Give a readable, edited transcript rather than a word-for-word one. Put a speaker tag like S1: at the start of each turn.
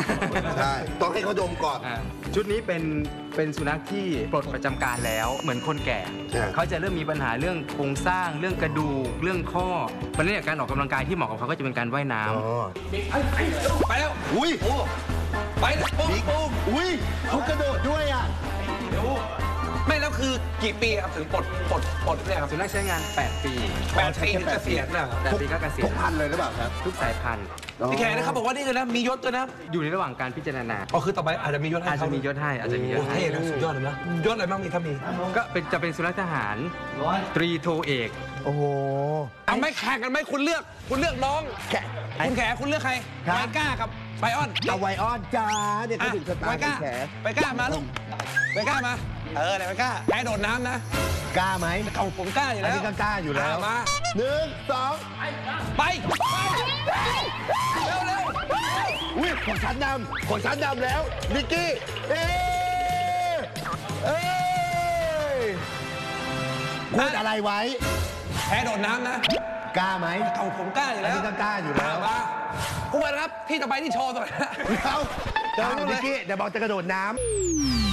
S1: ใช่ต้องให้เขาดมก่อน
S2: ชุดนี้เป็นสุนัขที่ปลดประจำการแล้วเหมือนคนแก่เขาจะเริ่มมีปัญหาเรื่องโครงสร้างเรื่องกระดูกเรื่องข้อเพราะฉะนั้นการออกกำลังกายที่เหมาะกับเขาก็จะเป็นการว่ายน้
S3: ไปแล้ว
S1: อุ้ย
S3: ไปแล้วปุ๊บ
S1: อุ้ยเขากระโดดด้วยอ่ะ
S3: ไม่แล้วคือกี่ปีครับถึงปลดเนี่ยครับ
S2: สุนัขใช้งาน8 ปี
S3: ถึงเกษียณนะครับ
S2: 8 ปีก็เกษียณ
S1: ทุกพันเลยหรือเปล่าครับ
S2: ทุกสายพันธุ์
S3: พี่แขกนะครับบอกว่านี่เลยนะมียศด้วยนะ
S2: อยู่ในระหว่างการพิจารณา
S3: คือต่อไปอาจจะมียศให้
S2: อาจจะมียศให้
S3: เท่นะสุดยอดเลยนะยศอะไรบ้างมีถ้ามี
S2: ก็จะเป็นสุนัขทหารตรีโทเอก
S1: โอ้โห
S3: เอาไม่แข่งกันไหมคุณเลือกน้องคุณแขคุณเลือกใครไวก้ากับไบออน
S1: เอาไวออนจ้าเนี่ยเขาถูกสตาร์ทแข
S3: ไวก้ามาลูกไวก้ามาไหนไวก้าแพ้โดดน้ำนะ
S1: กล้าไหม
S3: ผมกล้าอยู่แล้ว
S1: อันนี้ก็กล้าอยู่แล้ว
S3: มา
S1: 1 2ไป
S3: เร็ว
S1: อุ้ยของฉันดำแล้วนิกกี้พูดอะไรไว้
S3: แพ้โดดน้ำนะ
S1: กล้าไหม
S3: ผมกล้าอยู่แล้ว
S1: อันนี้ก็กล้าอยู่แล้ว
S3: คุณมาครับที่จะไปที่โชว์ตัว
S1: เดี๋ยวนิกกี้เดี๋ยวบอกจะกระโดดน้ำ